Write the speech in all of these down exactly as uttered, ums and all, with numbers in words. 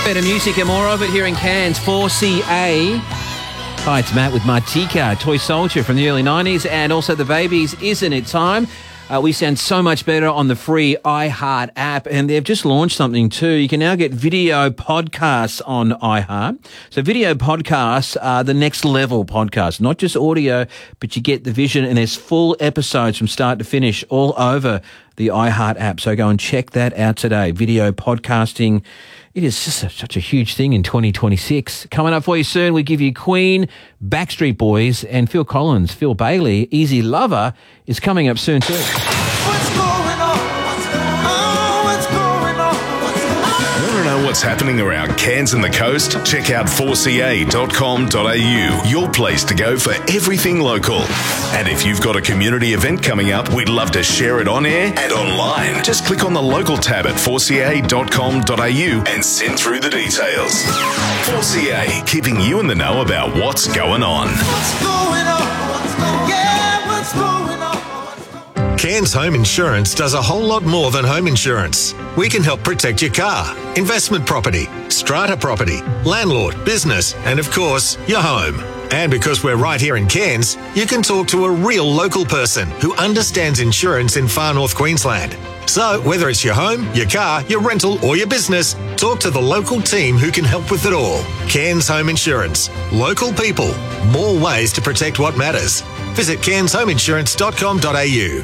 Better music and more of it here in Cairns. four C A. Hi, it's Matt with Martika, Toy Soldier from the early nineties, and also the Babies, Isn't It Time? Uh, we sound so much better on the free iHeart app, and they've just launched something too. You can now get video podcasts on iHeart. So video podcasts are the next level podcasts, not just audio, but you get the vision, and there's full episodes from start to finish all over the iHeart app. So go and check that out today. Video podcasting. It is just a, such a huge thing in twenty twenty-six. Coming up for you soon, we give you Queen, Backstreet Boys, and Phil Collins. Phil Bailey, Easy Lover, is coming up soon too. What's going on? What's going on? What's going on? What's going on? Want to know what's happening around Cairns and the coast? Check out four c a dot com dot a u, your place to go for everything local. And if you've got a community event coming up, we'd love to share it on air and online. Just click on the local tab at four c a dot com dot a u and send through the details. four C A, keeping you in the know about what's going on. What's going on? What's going on? Yeah, what's going on? Cairns Home Insurance does a whole lot more than home insurance. We can help protect your car, investment property, strata property, landlord, business, and of course, your home. And because we're right here in Cairns, you can talk to a real local person who understands insurance in far north Queensland. So whether it's your home, your car, your rental or your business, talk to the local team who can help with it all. Cairns Home Insurance. Local people. More ways to protect what matters. Visit cairns home insurance dot com dot a u.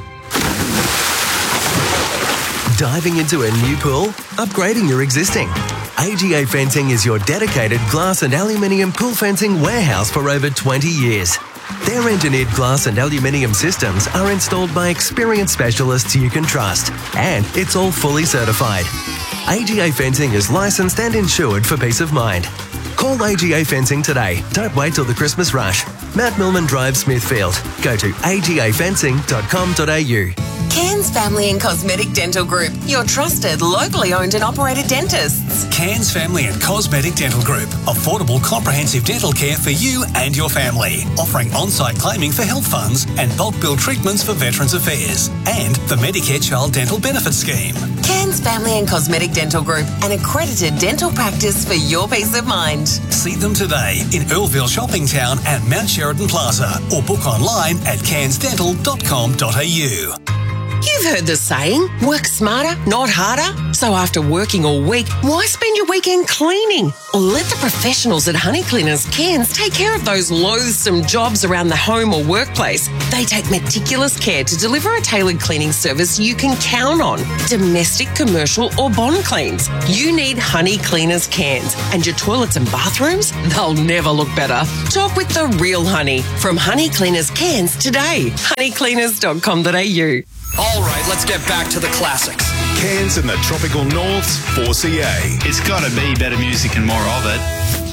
Diving into a new pool? Upgrading your existing? A G A Fencing is your dedicated glass and aluminium pool fencing warehouse for over twenty years. Their engineered glass and aluminium systems are installed by experienced specialists you can trust, and it's all fully certified. A G A Fencing is licensed and insured for peace of mind. Call A G A Fencing today. Don't wait till the Christmas rush. Mount Milman Drive, Smithfield. Go to a g a fencing dot com dot a u. Cairns Family and Cosmetic Dental Group, your trusted, locally owned and operated dentists. Cairns Family and Cosmetic Dental Group. Affordable, comprehensive dental care for you and your family. Offering on-site claiming for health funds and bulk bill treatments for Veterans Affairs. And the Medicare Child Dental Benefit Scheme. Cairns Family and Cosmetic Dental Group, an accredited dental practice for your peace of mind. See them today in Earlville Shopping Town and Mount Sheridan Plaza, or book online at cairns dental dot com dot a u. You've heard the saying, work smarter, not harder. So after working all week, why spend your weekend cleaning? Let the professionals at Honey Cleaners Cairns take care of those loathsome jobs around the home or workplace. They take meticulous care to deliver a tailored cleaning service you can count on. Domestic, commercial or bond cleans. You need Honey Cleaners Cairns. And your toilets and bathrooms? They'll never look better. Talk with the real Honey from Honey Cleaners Cairns today. honey cleaners dot com dot a u. All right, let's get back to the classics. Cairns and the tropical north's four C A. It's got to be better music and more of it.